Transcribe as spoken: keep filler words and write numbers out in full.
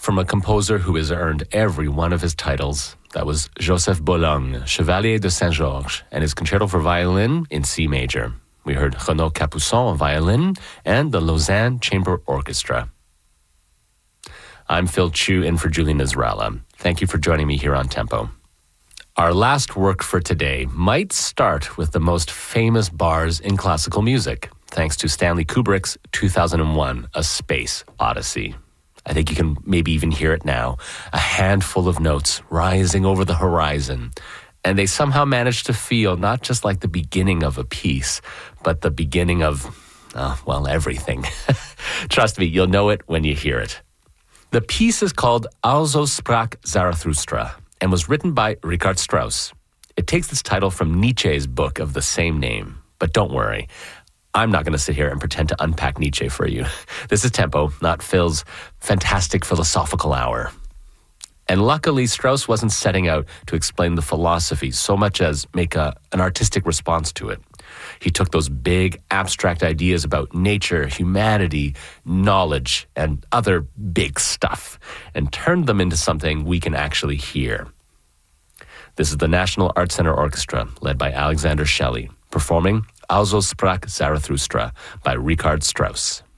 from a composer who has earned every one of his titles. That was Joseph Bologne, Chevalier de Saint-Georges, and his concerto for violin in C major. We heard Renaud Capuçon on violin and the Lausanne Chamber Orchestra. I'm Phil Chu in for Julie Nasrallah. Thank you for joining me here on Tempo. Our last work for today might start with the most famous bars in classical music, thanks to Stanley Kubrick's two thousand one, A Space Odyssey. I think you can maybe even hear it now, a handful of notes rising over the horizon. And they somehow manage to feel not just like the beginning of a piece, but the beginning of, uh, well, everything. Trust me, you'll know it when you hear it. The piece is called Also sprach Zarathustra and was written by Richard Strauss. It takes its title from Nietzsche's book of the same name. But don't worry, I'm not going to sit here and pretend to unpack Nietzsche for you. This is Tempo, not Phil's fantastic philosophical hour. And luckily, Strauss wasn't setting out to explain the philosophy so much as make a, an artistic response to it. He took those big, abstract ideas about nature, humanity, knowledge, and other big stuff, and turned them into something we can actually hear. This is the National Arts Center Orchestra, led by Alexander Shelley, performing Also sprach Zarathustra by Richard Strauss.